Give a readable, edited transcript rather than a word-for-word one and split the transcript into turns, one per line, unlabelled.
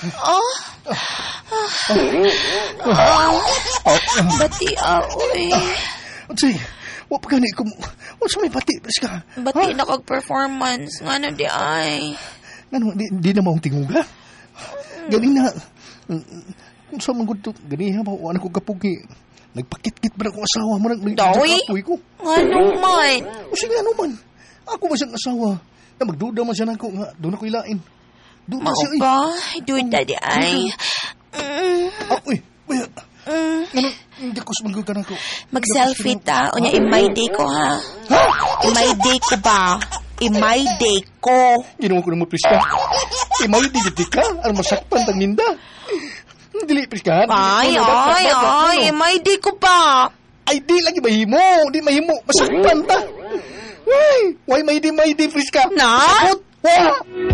Bati oy.
Unsay, wa pa gani ko. Unsa may bati Priska?
Bati na kag performance nga na di ay.
Ano, di na maong tinguga? Gani na. Kung sa mga gusto, gani ha, wala ko kapugi. Nagpakit-kit ba na akong asawa mo?
Dawi?
Ko.
Nga naman.
O sige, ano man. Ako ba siyang asawa? Na magduda man siya na ako nga. Doon ako ilain. Duda
Mao
siya eh.
ba? Duda di ay.
Uy, ano, hindi ko sumanggoy ka na ako.
Mag-selfie ta. O niya, i-my day ko ha. I-my day ko ba? I-my day ko.
Ginawa ko naman, Priska. May di ka. Ano masakpan tang ninda. Dili, Priska.
Ay, i-my day ko ba?
Ay, di lagi mahimo. Di mahimo. Masakpan ta. Why may di, Priska.
Na?
Sakot.